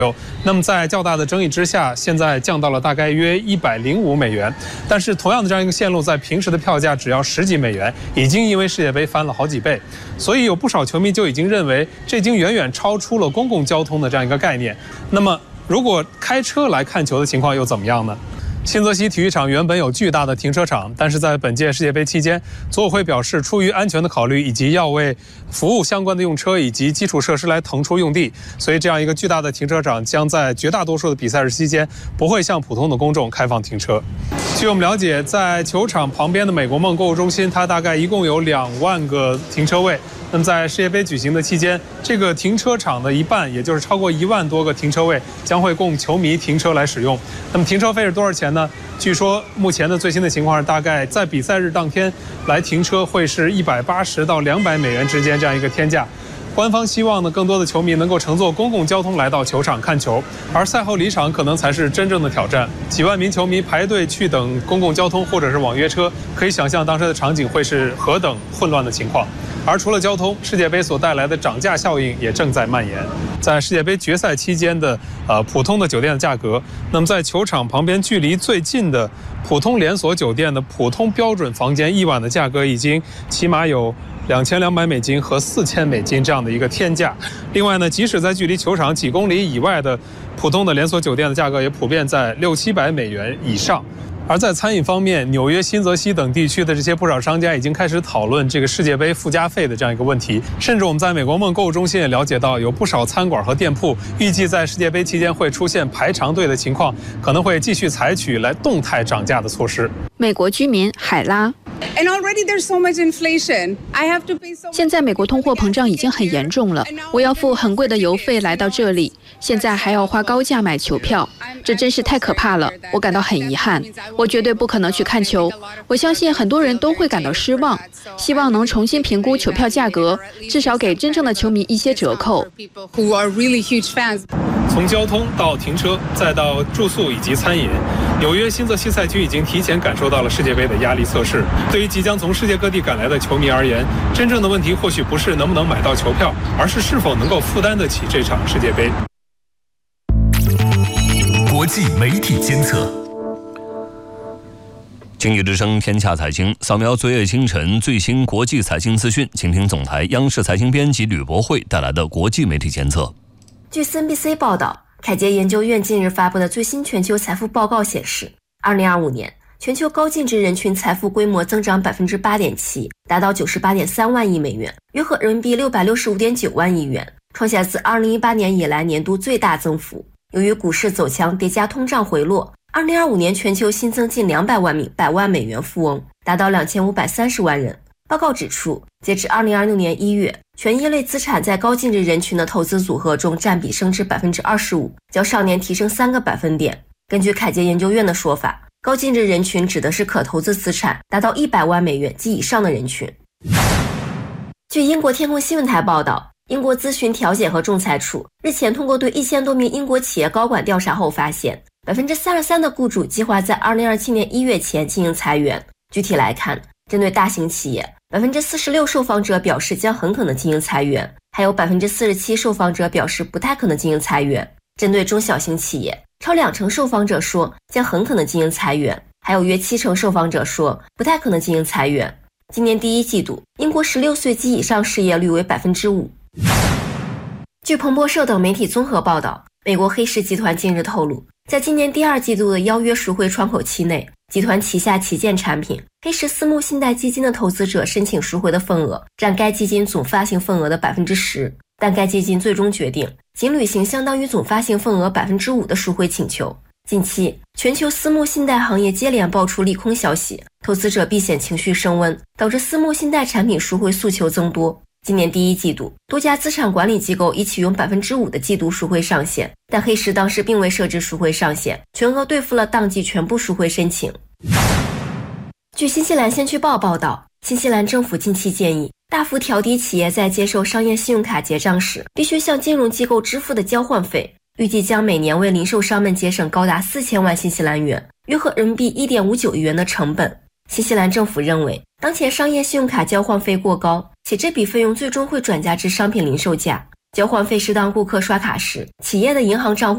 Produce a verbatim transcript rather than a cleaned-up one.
那么在较大的争议之下，现在降到了大概约一百零五美元。但是同样的这样一个线路，在平时的票价只要十几美元，已经因为世界杯翻了好几倍。所以有不少球迷就已经认为，这已经远远超出了公共交通的这样一个概念。那么如果开车来看球的情况又怎么样呢？新泽西体育场原本有巨大的停车场，但是在本届世界杯期间，组委会表示，出于安全的考虑以及要为服务相关的用车以及基础设施来腾出用地，所以这样一个巨大的停车场将在绝大多数的比赛日期间不会向普通的公众开放停车。据我们了解，在球场旁边的美国梦购物中心，它大概一共有两万个停车位。那么在世界杯举行的期间，这个停车场的一半，也就是超过一万多个停车位，将会供球迷停车来使用。那么停车费是多少钱呢？据说目前的最新的情况是，大概在比赛日当天来停车会是一百八十到两百美元之间这样一个天价。官方希望呢，更多的球迷能够乘坐公共交通来到球场看球，而赛后离场可能才是真正的挑战。几万名球迷排队去等公共交通或者是网约车，可以想象当时的场景会是何等混乱的情况。而除了交通，世界杯所带来的涨价效应也正在蔓延。在世界杯决赛期间的呃普通的酒店的价格，那么在球场旁边距离最近的普通连锁酒店的普通标准房间一晚的价格已经起码有两千两百美金和四千美金这样的一个天价。另外呢，即使在距离球场几公里以外的普通的连锁酒店的价格也普遍在六七百美元以上。而在餐饮方面，纽约、新泽西等地区的这些不少商家已经开始讨论这个世界杯附加费的这样一个问题。甚至我们在美国梦购物中心也了解到，有不少餐馆和店铺预计在世界杯期间会出现排长队的情况，可能会继续采取来动态涨价的措施。 美国居民海拉。现在美国通货膨胀已经很严重了，我要付很贵的邮费来到这里，现在还要花高价买球票，这真是太可怕了，我感到很遗憾，我绝对不可能去看球。我相信很多人都会感到失望，希望能重新评估球票价格，至少给真正的球迷一些折扣。 从交通到停车，再到住宿以及餐饮，纽约新泽西赛区已经提前感受到了世界杯的压力测试。对于即将从世界各地赶来的球迷而言，真正的问题或许不是能不能买到球票，而是是否能够负担得起这场世界杯。 国际媒体监测。经济之声天下财经，扫描昨夜清晨最新国际财经资讯，请听总台央视财经编辑吕博慧带来的国际媒体监测。 据 C N B C 报道，凯捷研究院近日发布的最新全球财富报告显示，二零二五年全球高净值人群财富规模增长 百分之八点七， 达到 九十八点三万亿美元，约合人民币 六百六十五点九万亿元，创下自二零一八年以来年度最大增幅。由于股市走强叠加通胀回落，二零二五年全球新增近两百万名百万美元富翁，达到两千五百三十万人。报告指出，截至二零二六年一月，权益类资产在高净值人群的投资组合中占比升至 百分之二十五， 较上年提升三个百分点。根据凯捷研究院的说法，高净值人群指的是可投资资产达到一百万美元及以上的人群。据英国天空新闻台报道，英国咨询调解和仲裁处日前通过对一千多名英国企业高管调查后发现， 百分之三十三 的雇主计划在二零二七年一月前进行裁员。具体来看，针对大型企业， 百分之四十六 受访者表示将很可能进行裁员，还有 百分之四十七 受访者表示不太可能进行裁员。针对中小型企业，超两成受访者说将很可能进行裁员，还有约七成受访者说不太可能进行裁员。今年第一季度，英国十六岁及以上失业率为 百分之五。 据彭博社等媒体综合报道，美国黑石集团近日透露，在今年第二季度的邀约赎回窗口期内，集团旗下旗舰产品黑石私募信贷基金的投资者申请赎回的份额占该基金总发行份额的 百分之十， 但该基金最终决定仅履行相当于总发行份额 百分之五 的赎回请求。近期，全球私募信贷行业接连爆出利空消息，投资者避险情绪升温，导致私募信贷产品赎回诉求增多。今年第一季度，多家资产管理机构已启用 百分之五 的季度赎回上限，但黑石当时并未设置赎回上限，全额兑付了当季全部赎回申请。据新西兰先驱报报道，新西兰政府近期建议大幅调低企业在接受商业信用卡结账时必须向金融机构支付的交换费，预计将每年为零售商们节省高达四千万新西兰元，约合人民币 一点五九亿元的成本。新西兰政府认为，当前商业信用卡交换费过高，且这笔费用最终会转嫁至商品零售价。交换费是当顾客刷卡时，企业的银行账户